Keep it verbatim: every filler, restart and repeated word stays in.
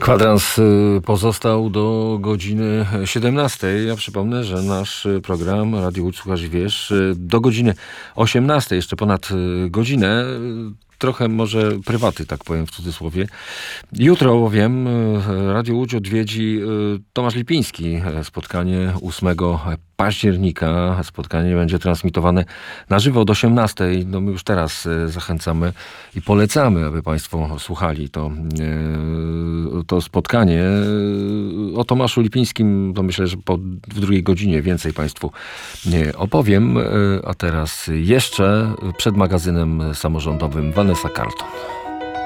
Kwadrans pozostał do godziny siedemnastej. Ja przypomnę, że nasz program Radio Łódź Słuchasz i Wiesz do godziny osiemnastej, jeszcze ponad godzinę. Trochę może prywaty, tak powiem w cudzysłowie. Jutro bowiem Radio Łódź odwiedzi Tomasz Lipiński. Spotkanie ósmego października. Spotkanie będzie transmitowane na żywo od osiemnastej. No my już teraz zachęcamy i polecamy, aby Państwo słuchali to, to spotkanie. O Tomaszu Lipińskim to myślę, że po w drugiej godzinie więcej Państwu opowiem. A teraz jeszcze przed magazynem samorządowym Vanessa Carlton.